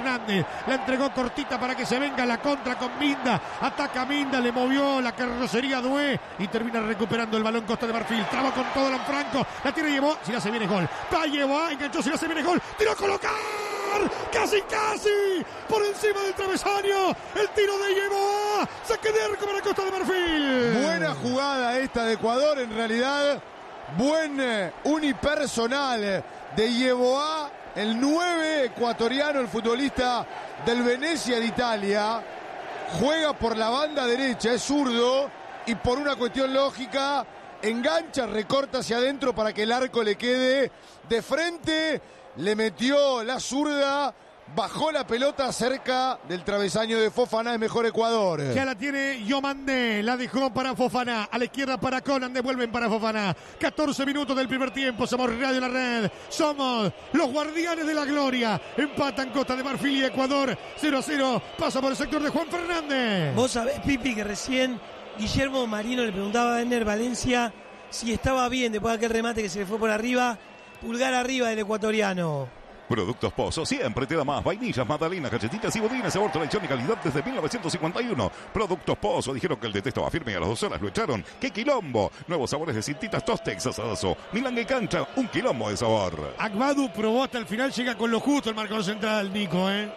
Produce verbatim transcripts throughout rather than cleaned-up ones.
Fernández. La entregó cortita para que se venga la contra con Minda. Ataca Minda, le movió la carrocería Doué y termina recuperando el balón Costa de Marfil. Traba con todo Lanfranco. La tiene Yeboah. Si la se viene gol. Va Yeboah, enganchó. Si la se viene gol. Tiró a colocar. Casi, casi. Por encima del travesaño. El tiro de Yeboah. Saque de arco para Costa de Marfil. Buena jugada esta de Ecuador en realidad. Buen unipersonal de Yeboah, el nueve ecuatoriano, el futbolista del Venezia de Italia. Juega por la banda derecha, es zurdo y por una cuestión lógica engancha, recorta hacia adentro para que el arco le quede de frente. Le metió la zurda, bajó la pelota cerca del travesaño de Fofana, es mejor Ecuador. Ya la tiene Yomandé, la dejó para Fofana, a la izquierda para Conan, devuelven para Fofana. catorce minutos del primer tiempo, somos Radio La Red, somos los guardianes de la gloria. Empatan Costa de Marfil y Ecuador, cero a cero, pasa por el sector de Juan Fernández. Vos sabés, Pipi, que recién Guillermo Marino le preguntaba a Ener Valencia si estaba bien después de aquel remate que se le fue por arriba. Pulgar arriba del ecuatoriano. Productos Pozo, siempre te da más. Vainillas, magdalenas, galletitas y budines. Sabor, tradición y calidad desde mil novecientos cincuenta y uno. Productos Pozo. Dijeron que el detesto va firme y a las dos horas lo echaron. ¡Qué quilombo! Nuevos sabores de cintitas Tostex asadazo. Milanga y cancha, un quilombo de sabor. Agbadu probó hasta el final, llega con lo justo el marcador central, Nico, ¿eh?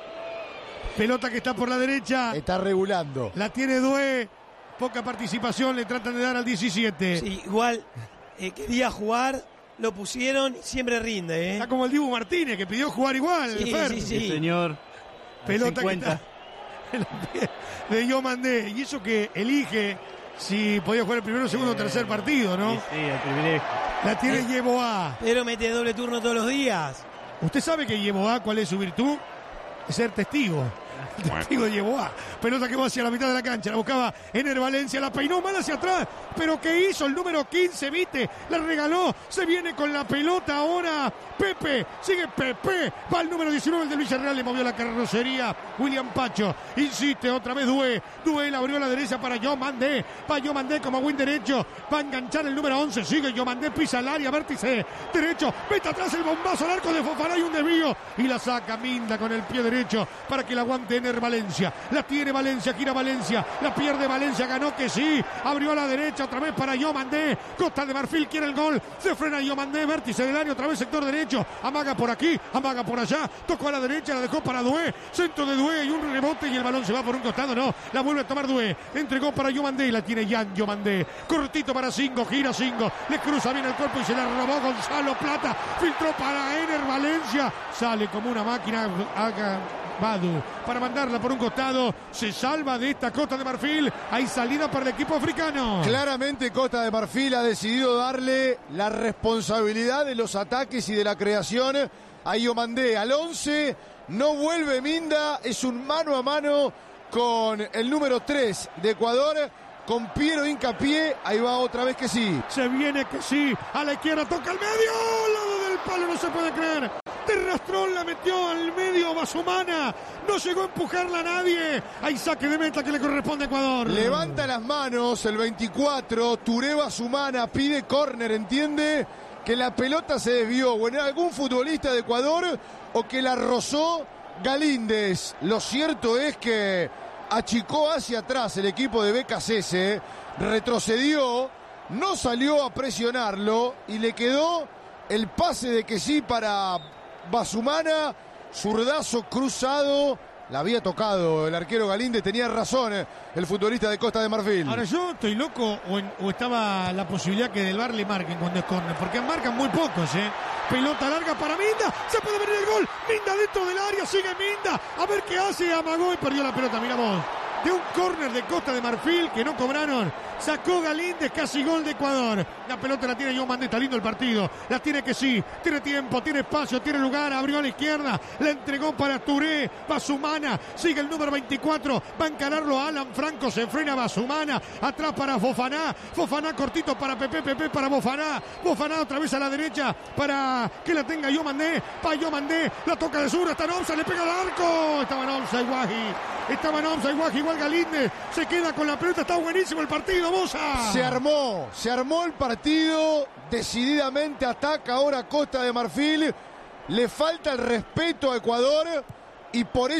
Pelota que está por la derecha. Está regulando. La tiene Doué. Poca participación, le tratan de dar al diecisiete. Sí, igual eh, quería jugar. Lo pusieron y siempre rinde, ¿eh? Está como el Dibu Martínez, que pidió jugar igual. Sí, Fer. sí, sí. Sí, señor. Pelota cincuenta. que está en la pie de Yomandé. Y eso que elige si podía jugar el primero, segundo o tercer partido, ¿no? Sí, sí, el privilegio. La tiene Yeboah. Pero mete doble turno todos los días. ¿Usted sabe que Yeboah, cuál es su virtud? Es ser testigo. Testigo de Yeboah. Pelota que va hacia la mitad de la cancha. La buscaba Ener Valencia. La peinó mal hacia atrás. Pero ¿qué hizo el número quince? ¿Viste? La regaló. Se viene con la pelota ahora. Pepe. Sigue Pepe. Va el número diecinueve, el del Villarreal. Le movió la carrocería. William Pacho. Insiste otra vez Doué. Doué la abrió a la derecha para Yomandé. Va Yomandé como win derecho. Va a enganchar el número once. Sigue Yomandé. Pisa el área. Vértice derecho. Mete atrás el bombazo al arco de Fofana y un desvío. Y la saca Minda con el pie derecho para que la aguante Ener Valencia. La tiene Valencia. Gira Valencia. La pierde Valencia. Ganó que sí. Abrió a la derecha otra vez para Yomandé. Costa de Marfil quiere el gol. Se frena Yomandé. Vértice del área. Otra vez sector derecho. Amaga por aquí. Amaga por allá. Tocó a la derecha. La dejó para Doué. Centro de Doué. Y un rebote. Y el balón se va por un costado. No. La vuelve a tomar Doué. Entregó para Yomandé. La tiene Yan Yomandé. Cortito para Singo. Gira Singo. Le cruza bien el cuerpo y se la robó Gonzalo Plata. Filtró para Ener Valencia. Sale como una máquina. Haga Badu para mandarla por un costado. Se salva de esta Costa de Marfil. Hay salida para el equipo africano. Claramente Costa de Marfil ha decidido darle la responsabilidad de los ataques y de la creación a Yomandé. Al once no vuelve Minda. Es un mano a mano con el número tres de Ecuador, con Piero Hincapié. Ahí va otra vez que sí. Se viene que sí. A la izquierda toca el medio. Lado del palo, no se puede creer. De rastrón la metió al medio Basumana. No llegó a empujarla a nadie. Hay saque de meta que le corresponde a Ecuador. Levanta las manos el veinticuatro. Touré Basumana pide córner. Entiende que la pelota se desvió. O en algún futbolista de Ecuador o que la rozó Galíndez. Lo cierto es que achicó hacia atrás el equipo de B K C S. Retrocedió. No salió a presionarlo. Y le quedó el pase de que sí para Basumana, zurdazo cruzado. La había tocado el arquero Galíndez, tenía razón el futbolista de Costa de Marfil. Ahora yo estoy loco o, en, o estaba la posibilidad que del V A R le marquen cuando es córner, porque marcan muy pocos, ¿eh? Pelota larga para Minda, se puede venir el gol. Minda dentro del área, sigue Minda. A ver qué hace, amagó y perdió la pelota, mira vos. De un córner de Costa de Marfil que no cobraron. Sacó Galíndez, casi gol de Ecuador. La pelota la tiene Yomandé, está lindo el partido. La tiene que sí, tiene tiempo, tiene espacio, tiene lugar. Abrió a la izquierda, la entregó para Touré. Basumana, sigue el número veinticuatro. Va a encararlo a Alan Franco, se frena Basumana. Atrás para Fofana. Fofana cortito para Pepe, Pepe para Fofana. Fofana otra vez a la derecha para que la tenga Yomandé. Pa Yomandé, la toca de sur, está en once, le pega al arco. Estaba en once, Guaji. Estaba en once, Guaji, igual Galíndez. Se queda con la pelota, está buenísimo el partido. Moza. Se armó, se armó el partido, decididamente ataca ahora Costa de Marfil, le falta el respeto a Ecuador y por eso